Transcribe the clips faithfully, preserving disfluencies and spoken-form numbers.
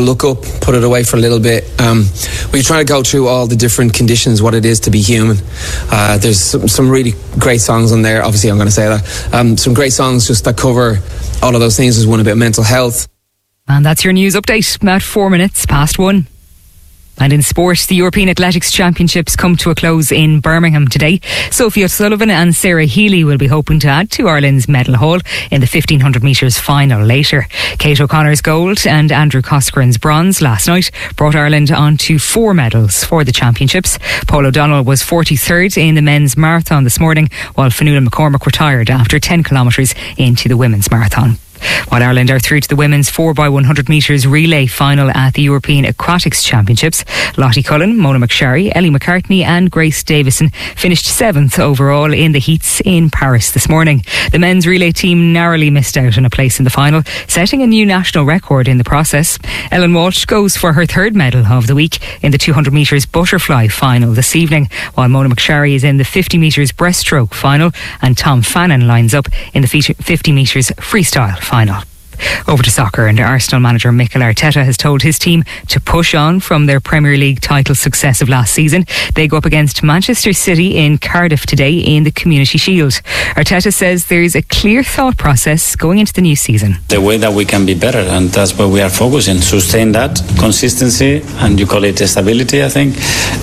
look up, put it away for a little bit. Um, when you're trying to go through all the different conditions, what it is to be human, uh, there's some, some really great songs on there. Obviously, I'm going to say that. Um, some great songs just that cover all of those things. There's one about mental health. And that's your news update at four minutes past one. And in sport, the European Athletics Championships come to a close in Birmingham today. Sophie O'Sullivan and Sarah Healy will be hoping to add to Ireland's medal haul in the fifteen hundred metres final later. Kate O'Connor's gold and Andrew Coscoran's bronze last night brought Ireland on to four medals for the championships. Paul O'Donnell was forty-third in the men's marathon this morning, while Fionnuala McCormick retired after ten kilometres into the women's marathon. While Ireland are through to the women's four by one hundred metres relay final at the European Aquatics Championships, Lottie Cullen, Mona McSharry, Ellie McCartney and Grace Davison finished seventh overall in the heats in Paris this morning. The men's relay team narrowly missed out on a place in the final, setting a new national record in the process. Ellen Walsh goes for her third medal of the week in the two hundred metres butterfly final this evening, while Mona McSharry is in the fifty metres breaststroke final and Tom Fannin lines up in the fifty metres freestyle final. Over to soccer, and Arsenal manager Mikel Arteta has told his team to push on from their Premier League title success of last season. They go up against Manchester City in Cardiff today in the Community Shield. Arteta says there is a clear thought process going into the new season. The way that we can be better, and that's what we are focusing, sustain that consistency, and you call it stability, I think.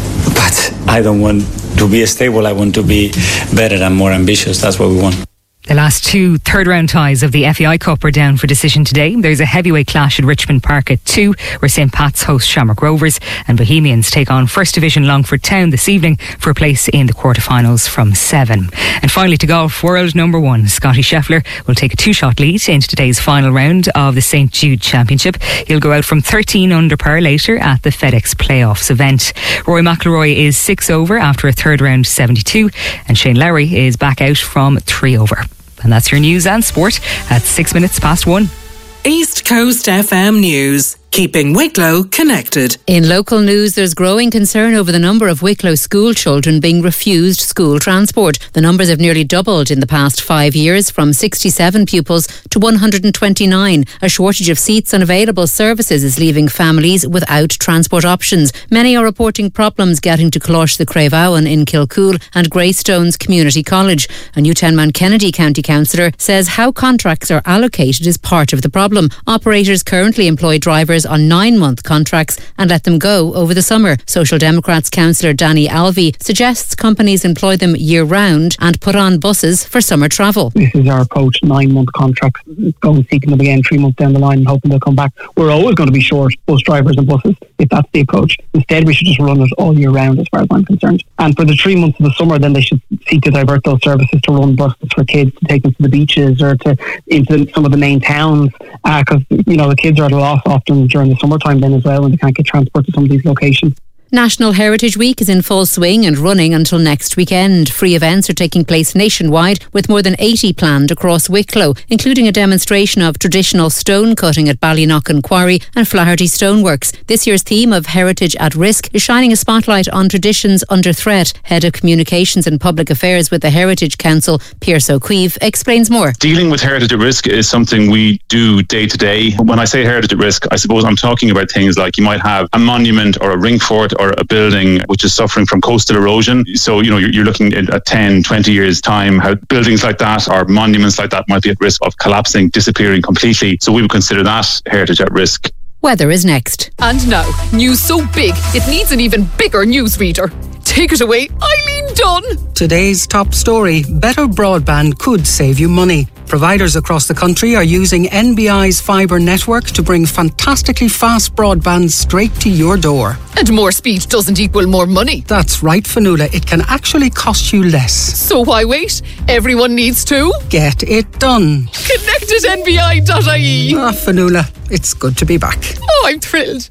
But I don't want to be stable, I want to be better and more ambitious. That's what we want. The last two third round ties of the F A I Cup are down for decision today. There's a heavyweight clash at Richmond Park at two, where St Pat's host Shamrock Rovers, and Bohemians take on First Division Longford Town this evening for a place in the quarterfinals from seven. And finally to golf, world number one Scottie Scheffler will take a two-shot lead into today's final round of the Saint Jude Championship. He'll go out from thirteen under par later at the FedEx Playoffs event. Rory McIlroy is six over after a third round seventy-two, and Shane Lowry is back out from three over. And that's your news and sport at six minutes past one. East Coast F M News. Keeping Wicklow connected. In local news, there's growing concern over the number of Wicklow school children being refused school transport. The numbers have nearly doubled in the past five years, from sixty-seven pupils to one hundred twenty-nine. A shortage of seats and available services is leaving families without transport options. Many are reporting problems getting to Closh the Craveowen in Kilcool and Greystones Community College. A Newtownman Kennedy County Councillor says how contracts are allocated is part of the problem. Operators currently employ drivers on nine-month contracts and let them go over the summer. Social Democrats councillor Danny Alvey suggests companies employ them year-round and put on buses for summer travel. This is our approach, nine-month contracts, go and seeking them again three months down the line and hoping they'll come back. We're always going to be short bus drivers and buses if that's the approach. Instead, we should just run it all year round as far as I'm concerned. And for the three months of the summer, then they should seek to divert those services to run buses for kids, to take them to the beaches or to into some of the main towns, because uh, you know the kids are at a loss often during the summertime then as well when they can't get transport to some of these locations. National Heritage Week is in full swing and running until next weekend. Free events are taking place nationwide, with more than eighty planned across Wicklow, including a demonstration of traditional stone cutting at Ballyknocken Quarry and Flaherty Stoneworks. This year's theme of Heritage at Risk is shining a spotlight on traditions under threat. Head of Communications and Public Affairs with the Heritage Council, Pierce O'Keefe, explains more. Dealing with heritage at risk is something we do day to day. When I say heritage at risk, I suppose I'm talking about things like you might have a monument or a ring fort or a building which is suffering from coastal erosion. So, you know, you're, you're looking at, at ten, twenty years time, how buildings like that or monuments like that might be at risk of collapsing, disappearing completely. So we would consider that heritage at risk. Weather is next. And now, news so big, it needs an even bigger newsreader. Take it away, Eileen Dunn. Today's top story: better broadband could save you money. Providers across the country are using N B I's fibre network to bring fantastically fast broadband straight to your door. And more speed doesn't equal more money. That's right, Fionnuala. It can actually cost you less. So why wait? Everyone needs to get it done. Connect at N B I dot I E. Ah, Fionnuala, it's good to be back. Oh, I'm thrilled.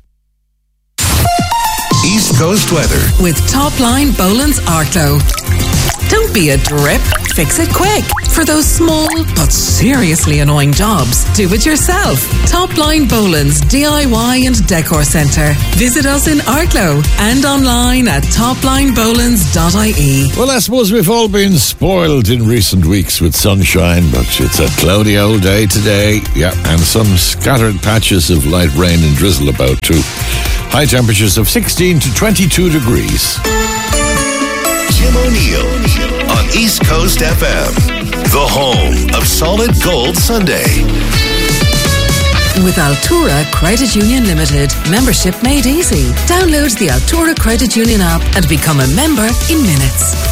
East Coast weather with Topline Boland's Arclo. Don't be a drip. fix it quick. For those small but seriously annoying jobs, do it yourself. Topline Boland's D I Y and Decor Centre. Visit us in Arklow and online at top line bolans dot I E. Well, I suppose we've all been spoiled in recent weeks with sunshine, but it's a cloudy old day today. Yeah, and some scattered patches of light rain and drizzle about too. High temperatures of sixteen to twenty-two degrees. Jim O'Neill on East Coast F M, the home of Solid Gold Sunday. With Altura Credit Union Limited, membership made easy. Download the Altura Credit Union app and become a member in minutes.